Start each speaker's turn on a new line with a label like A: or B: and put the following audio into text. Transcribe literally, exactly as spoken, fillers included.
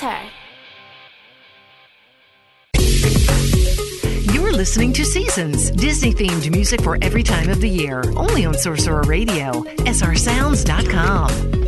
A: her.
B: You're listening to Seasons, Disney-themed music for every time of the year. Only on Sorcerer Radio, S R sounds dot com.